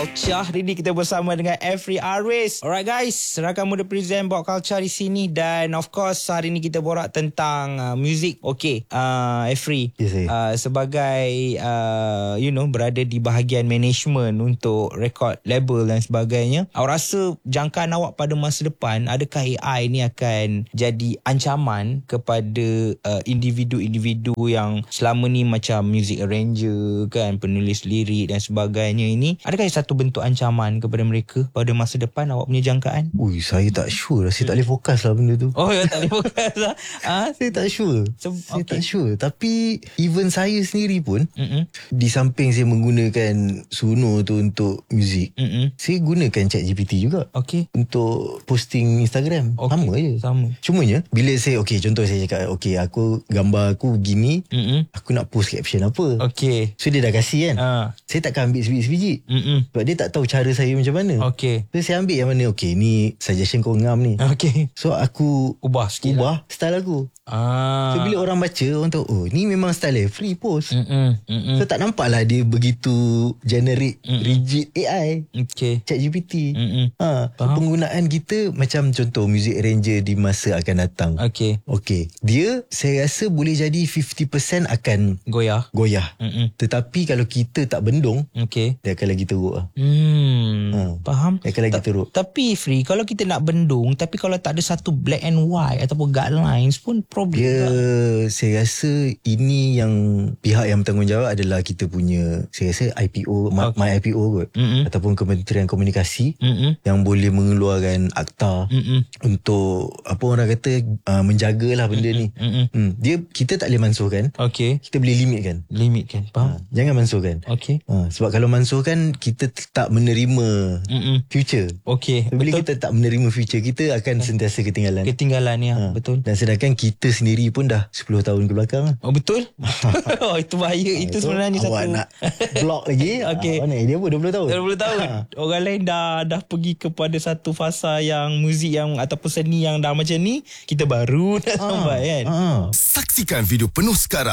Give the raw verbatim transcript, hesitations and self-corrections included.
Culture. Hari ni kita bersama dengan Every Arwis. Alright guys, Rakan Muda present Pop Culture di sini. Dan of course hari ni kita borak tentang uh, music. Okay, uh, Every yes, uh, sebagai uh, you know, berada di bahagian management untuk record label dan sebagainya, awak rasa jangkaan awak pada masa depan, adakah A I ni akan jadi ancaman kepada uh, individu-individu yang selama ni macam music arranger kan, penulis lirik dan sebagainya ini, adakah satu bentuk ancaman kepada mereka pada masa depan? Awak punya jangkaan? Ui, saya tak sure. Saya tak boleh fokus lah benda tu. Oh, ya, tak boleh fokus lah. Ha? Saya tak sure. So, saya okay. tak sure. Tapi even saya sendiri pun, Mm-mm. di samping saya menggunakan Suno tu untuk muzik, Mm-mm. saya gunakan ChatGPT juga. Okay. Untuk posting Instagram. Okay. Sama je. Sama. Cumanya bila saya, okay, contoh saya cakap, okay, aku gambar aku gini, Mm-mm. aku nak post caption apa. Okay. So dia dah kasih kan. Ha. Saya takkan ambil sebiji-sebiji. Mm-mm. Sebab dia tak tahu cara saya macam mana. Okay. So saya ambil yang mana, okay, ni suggestion kau ngam ni. Okay. So aku Ubah sikit lah. ubah style aku. Ah. So bila orang baca, orang tahu, oh ni memang style free post. Mm-mm. Mm-mm. So tak nampak lah dia begitu generic, Mm-mm. rigid A I, Okay. ChatGPT. Mm-mm. Ha, so Faham. penggunaan kita macam contoh music arranger di masa akan datang. Okay. Okay, dia saya rasa boleh jadi lima puluh peratus akan Goyah. goyah. Mm-mm. Tetapi kalau kita tak bendung, Okay. dia akan lagi teruk lah. Hmm. Ha. Faham. Dia akan lagi Ta- teruk. Tapi Free, kalau kita nak bendung, tapi kalau tak ada satu black and white ataupun guidelines pun problem Dia, juga. saya rasa ini yang pihak yang bertanggungjawab adalah kita punya, saya rasa I P O, Okay. okay. My I P O kot. Mm-mm. Ataupun Kementerian Komunikasi Mm-mm. yang boleh mengeluarkan akta Mm-mm. untuk apa orang kata, uh, menjagalah benda Mm-mm. ni. Mm-mm. Hmm, dia kita tak boleh mansuhkan, Okay. kita boleh limitkan. Limit kan. Faham? Ha, jangan mansuhkan. Okay. Ha, sebab kalau mansuhkan, kita tak menerima Mm-mm. future. Okay. So, bila Betul. kita tak menerima future, kita akan sentiasa ketinggalan. Ketinggalan ya. Ha. Betul. Dan sedangkan kita sendiri pun dah sepuluh tahun ke belakang lah. Oh betul. Oh itu bahaya. Itu sebenarnya awak satu. nak block lagi. Okey. Awak nak dia pun dua puluh tahun. dua puluh tahun. Ha. Orang lain dah dah pergi kepada satu fasa yang muzik yang ataupun seni yang dah macam ni, kita baru nak sampai kan. Ha. Saksikan video penuh sekarang